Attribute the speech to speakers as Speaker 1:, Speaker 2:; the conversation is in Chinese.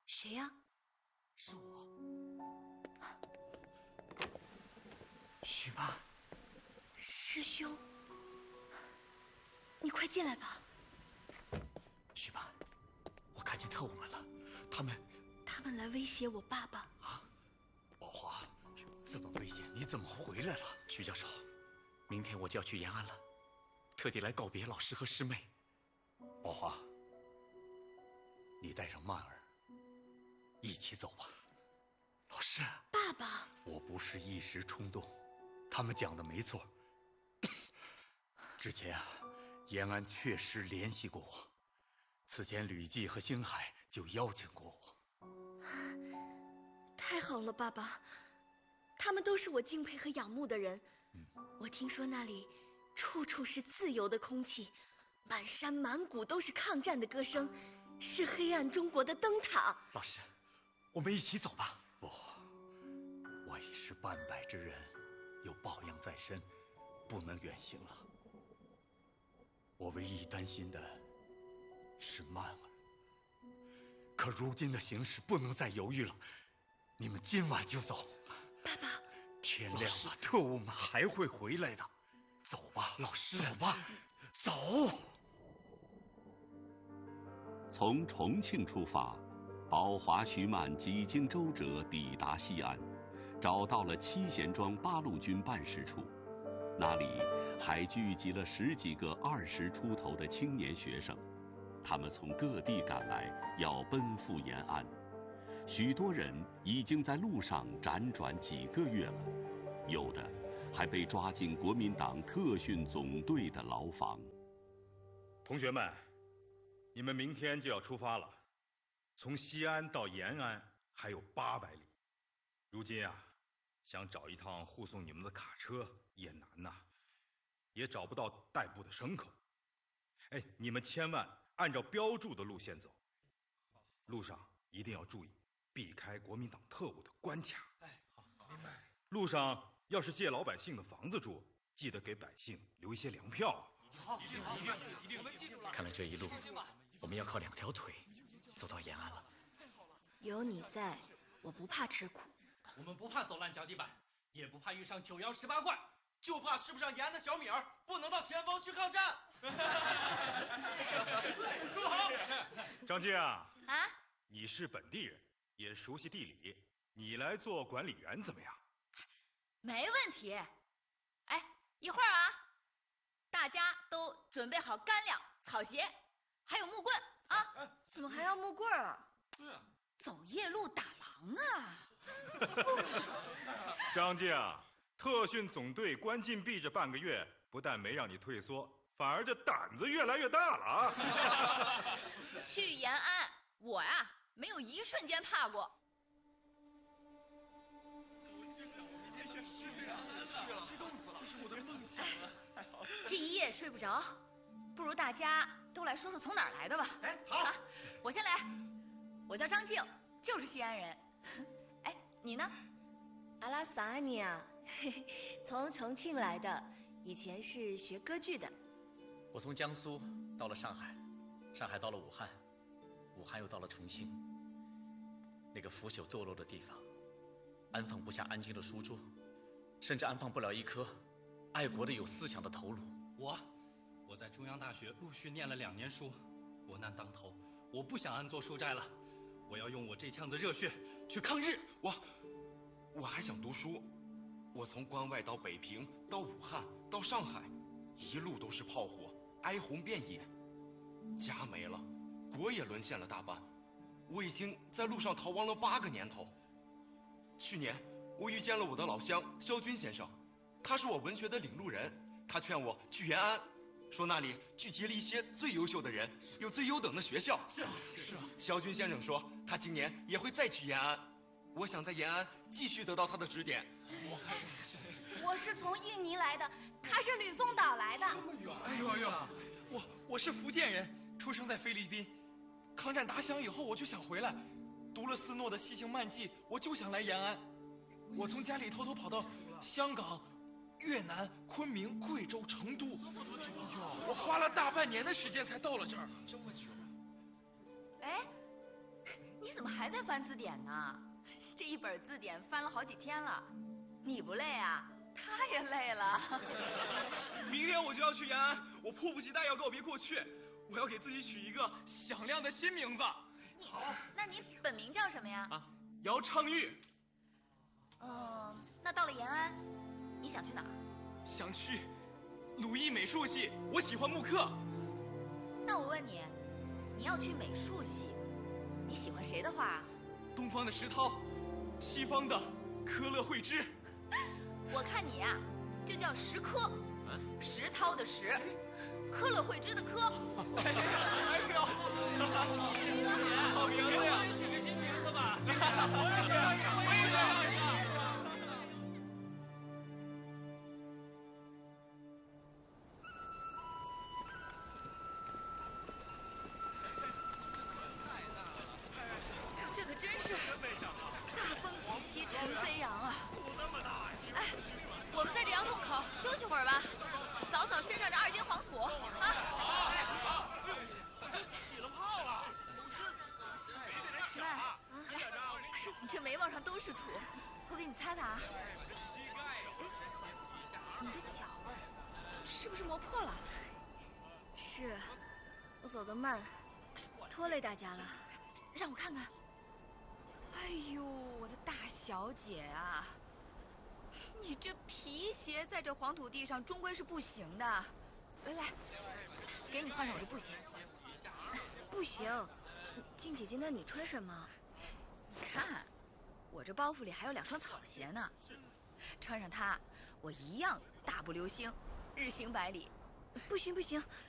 Speaker 1: 谁呀？
Speaker 2: 是我，许曼。
Speaker 1: 师兄，你快进来吧。
Speaker 2: 许曼，我看见特务们了，他们
Speaker 1: 来威胁我爸爸。
Speaker 2: 啊，宝华，这么危险，你怎么回来了？徐教授，明天我就要去延安了，特地来告别老师和师妹。宝华，你带上曼儿一起走吧。老师，
Speaker 1: 爸爸，
Speaker 2: 我不是一时冲动，他们讲的没错。之前延安确实联系过我，此前吕季和星海就邀请过我。
Speaker 1: 太好了，爸爸，他们都是我敬佩和仰慕的人。我听说那里处处是自由的空气，满山满谷都是抗战的歌声，是黑暗中国的灯塔。
Speaker 2: 老师，我们一起走吧。不，我已是半百之人，有抱恙在身，不能远行了。我唯一担心的是曼儿，可如今的形势不能再犹豫了，你们今晚就走。
Speaker 1: 爸爸，
Speaker 2: 天亮了，特务们还会回来的。走吧，老师，走吧，走。
Speaker 3: 从重庆出发，宝华、徐曼几经周折抵达西安，找到了七贤庄八路军办事处。那里还聚集了10几个20出头的青年学生，他们从各地赶来，要奔赴延安。许多人已经在路上辗转几个月了，有的还被抓进国民党特训总队的牢房。
Speaker 4: 同学们，你们明天就要出发了，从西安到延安还有800里。如今啊，想找一趟护送你们的卡车也难呐，也找不到代步的牲口。哎，你们千万按照标注的路线走，路上一定要注意避开国民党特务的关卡。
Speaker 5: 哎，好，明白。
Speaker 4: 路上要是借老百姓的房子住，记得给百姓留一些粮票。
Speaker 5: 好，一定，我们记住了。
Speaker 2: 看来这一路我们要靠2条腿走到延安了。
Speaker 1: 有你在，我不怕吃苦。
Speaker 5: 我们不怕走烂脚底板，也不怕遇上9妖18怪，
Speaker 6: 就怕吃不上延安的小米儿，不能到前方去抗战。
Speaker 5: 说好。
Speaker 4: 张静啊，
Speaker 7: 你是本地人，也熟悉地理，你来做管理员怎么样？
Speaker 8: 没问题。哎，一会儿啊，大家都准备好干粮、草鞋，还有木棍啊！
Speaker 1: 怎么还要木棍啊？
Speaker 6: 对啊，
Speaker 8: 走夜路打狼啊！
Speaker 7: 张静，特训总队关禁闭这半个月，不但没让你退缩，反而这胆子越来越大了啊！
Speaker 8: 去延安，我呀没有一瞬间怕过。
Speaker 6: 激动死了，这是我的梦想啊！太好了，
Speaker 8: 这一夜睡不着，不如大家都来说说从哪儿来的吧。
Speaker 6: 哎，好，
Speaker 8: 我先来。我叫张静，就是西安人。哎，你呢？
Speaker 1: 阿拉萨安尼啊，从重庆来的，以前是学歌剧的。
Speaker 2: 我从江苏到了上海，上海到了武汉，武汉又到了重庆。那个腐朽堕落的地方，安放不下安静的书桌，甚至安放不了一颗爱国的有思想的头颅。
Speaker 5: 我在中央大学陆续念了2年书，国难当头，我不想安坐书斋了，我要用我这腔子热血去抗日。
Speaker 6: 我还想读书，我从关外到北平，到武汉，到上海，一路都是炮火，哀鸿遍野，家没了，国也沦陷了大半，我已经在路上逃亡了8个年头。去年我遇见了我的老乡萧军先生，他是我文学的领路人，他劝我去延安，说那里聚集了一些最优秀的人，有最优等的学校。是啊。萧军先生说他今年也会再去延安，我想在延安继续得到他的指点。
Speaker 1: 我是从印尼来的，他是吕宋岛来的。
Speaker 9: 哎呦，我是福建人，出生在菲律宾。抗战打响以后，我就想回来，读了斯诺的《西行漫记》，我就想来延安。我从家里偷偷跑到香港、越南、昆明、贵州、成都，我花了大半年的时间才到了这儿。
Speaker 6: 这么久？
Speaker 8: 哎，你怎么还在翻字典呢？这一本字典翻了好几天了，你不累啊？他也累了。
Speaker 9: 明天我就要去延安，我迫不及待要告别过去，我要给自己取一个响亮的新名字。
Speaker 8: 那你本名叫什么呀？
Speaker 9: 姚昌钰。
Speaker 8: 那到了延安，你想去哪儿？
Speaker 9: 想去鲁艺美术系，我喜欢木刻。
Speaker 8: 那我问你，你要去美术系，你喜欢谁的画？
Speaker 9: 东方的石涛，西方的科勒惠芝。
Speaker 8: 我看你呀，就叫石科，石涛的石，科勒惠芝的科。
Speaker 9: 哎呦，好名字呀！
Speaker 5: 取个新名字吧。
Speaker 9: 我也想要一下。
Speaker 8: 这可真是大风起兮尘飞扬啊！哎，我们在这洋洞口休息会儿吧，扫扫身上这2斤黄土啊！
Speaker 5: 起了泡了。
Speaker 8: 徐曼，你这眉毛上都是土，我给你擦擦啊。你的脚是不是磨破了？
Speaker 1: 是，我走得慢，拖累大家了。
Speaker 8: 让我看看。哎呦，我的大小姐啊，你这皮鞋在这黄土地上终归是不行的。来，给你换上我这布鞋。
Speaker 1: 不行，静姐姐，那你穿什么？
Speaker 8: 你看，我这包袱里还有2双草鞋呢，穿上它，我一样大步流星，日行百里。
Speaker 1: 不行不行，